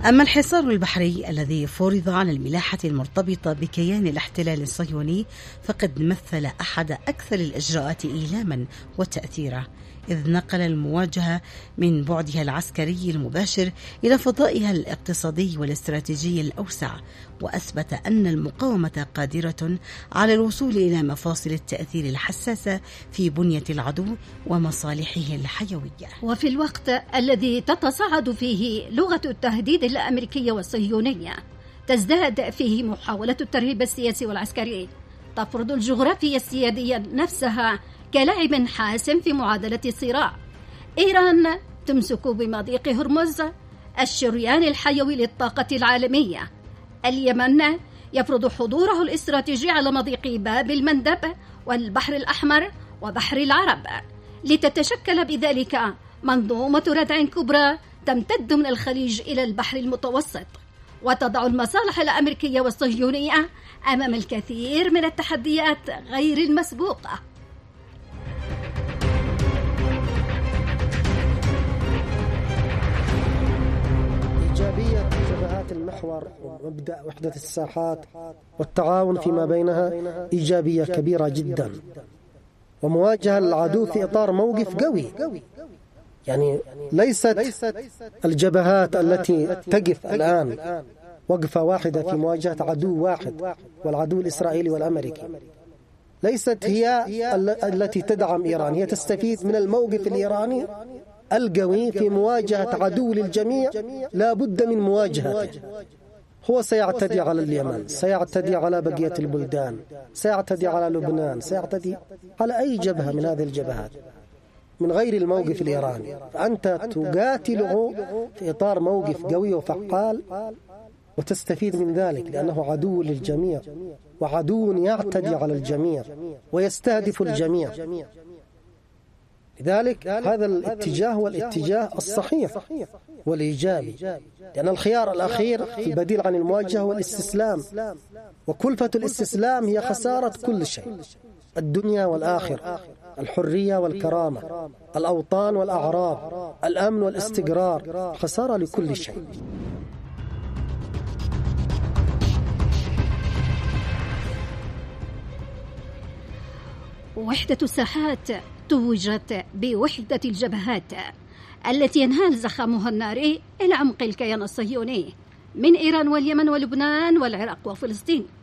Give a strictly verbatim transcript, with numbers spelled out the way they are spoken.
أما الحصار البحري الذي فرض على الملاحة المرتبطة بكيان الاحتلال الصهيوني فقد مثل أحد أكثر الإجراءات إيلاما وتأثيرا، إذ نقل المواجهة من بعدها العسكري المباشر إلى فضائها الاقتصادي والاستراتيجي الأوسع، وأثبت أن المقاومة قادرة على الوصول إلى مفاصل التأثير الحساسة في بنية العدو ومصالحه الحيوية. وفي الوقت الذي تتصاعد فيه لغة التهديد الأمريكية والصهيونية، تزداد فيه محاولة الترهيب السياسي والعسكري، تفرض الجغرافيا السيادية نفسها كلاعب حاسم في معادلة الصراع. إيران تمسك بمضيق هرمز، الشريان الحيوي للطاقة العالمية. اليمن يفرض حضوره الاستراتيجي على مضيق باب المندب والبحر الأحمر وبحر العرب، لتتشكل بذلك منظومة ردع كبرى تمتد من الخليج إلى البحر المتوسط، وتضع المصالح الأمريكية والصهيونية أمام الكثير من التحديات غير المسبوقة. إيجابية جبهات المحور ومبدأ وحدة الساحات والتعاون فيما بينها إيجابية كبيرة جدا، ومواجهة العدو في إطار موقف قوي. يعني ليست الجبهات التي تقف الآن وقفة واحدة في مواجهة عدو واحد، والعدو الإسرائيلي والأمريكي، ليست هي التي تدعم إيران، هي تستفيد من الموقف الإيراني القوي في مواجهة عدو للجميع لا بد من مواجهته. هو سيعتدي على اليمن، سيعتدي على بقية البلدان، سيعتدي على لبنان، سيعتدي على أي جبهة من هذه الجبهات من غير الموقف الإيراني. فأنت تقاتله في إطار موقف قوي وفعال وتستفيد من ذلك، لأنه عدو للجميع وعدو يعتدي على الجميع ويستهدف الجميع. لذلك هذا الاتجاه هو الاتجاه الصحيح والإيجابي، لأن الخيار الأخير البديل عن المواجهة هو الاستسلام، وكلفة الاستسلام هي خسارة كل شيء، الدنيا والآخرة، الحرية والكرامة، الأوطان والأعراض، الأمن والاستقرار، خسارة لكل شيء. وحدة الساحات توجت بوحدة الجبهات التي ينهال زخمها الناري إلى عمق الكيان الصهيوني من إيران واليمن ولبنان والعراق وفلسطين.